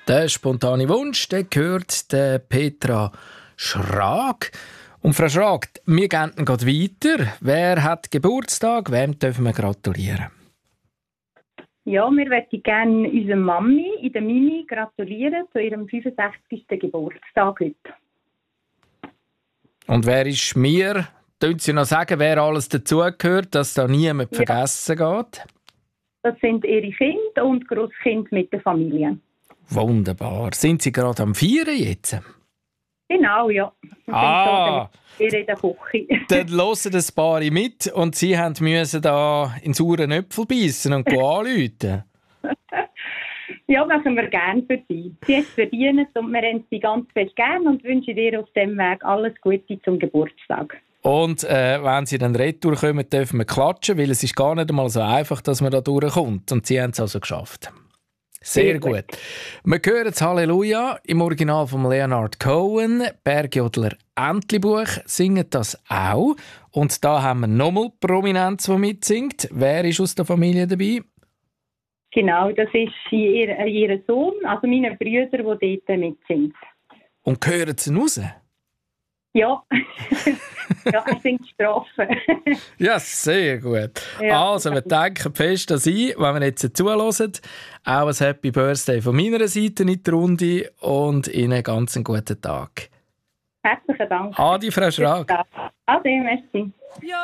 Der spontane Wunsch, der gehört der Petra Schrag. Und Frau Schrag, wir gehen gerade weiter. Wer hat Geburtstag? Wem dürfen wir gratulieren? Ja, wir möchten gerne unserer Mami in der Mini gratulieren zu ihrem 65. Geburtstag heute. Und wer ist mir? Können Sie noch sagen, wer alles dazugehört, dass da niemand vergessen geht? Das sind ihre Kinder und Grosskinder mit der Familie. Wunderbar. Sind Sie gerade am Feiern jetzt? Genau, ja. Wir sind in der Küche. Dann hören ein paar mit und Sie mussten da in sauren Äpfel beißen und anrufen. Ja, machen wir gerne für Sie. Sie es verdienen und wir haben Sie ganz fest gerne und wünschen dir auf dem Weg alles Gute zum Geburtstag. Und wenn Sie dann retour kommen, dürfen wir klatschen, weil es ist gar nicht einmal so einfach, dass man da durchkommt. Und Sie haben es also geschafft. Sehr gut. Wir hören das Halleluja im Original von Leonard Cohen. Bergjodler Entlebuch singen das auch. Und da haben wir nochmal Prominenz, die mitsingt. Wer ist aus der Familie dabei? Genau, das ist ihr Sohn, also meine Brüder, die dort mitsingen. Und hören Sie ihn raus? Ja. Ja, er singt Strafen. Ja, sehr gut. Ja. Also, wir denken fest an Sie, wenn wir jetzt zuhören. Auch ein Happy Birthday von meiner Seite in die Runde und Ihnen einen ganz guten Tag. Herzlichen Dank. Adi, Frau Schrag. Ade, merci. Ja.